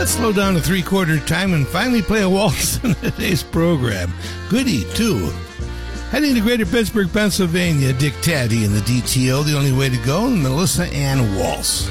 Let's slow down to three-quarter time and finally play a waltz in today's program. Goody, too. Heading to Greater Pittsburgh, Pennsylvania, Dick Taddy and the DTO, The Only Way to Go, and Melissa Ann Waltz.